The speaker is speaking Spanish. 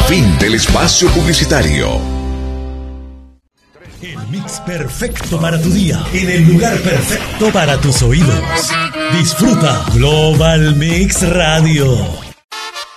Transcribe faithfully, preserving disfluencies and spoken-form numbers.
Fin del espacio publicitario. El mix perfecto para tu día, en el lugar perfecto para tus oídos. Disfruta Global Mix Radio.